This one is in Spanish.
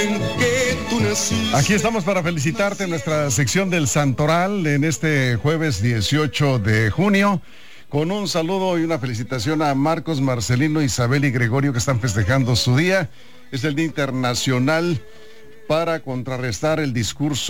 Aquí estamos para felicitarte en nuestra sección del Santoral en este jueves 18 de junio, con un saludo y una felicitación a Marcos, Marcelino, Isabel y Gregorio, que están festejando su día. Es el Día Internacional para contrarrestar el discurso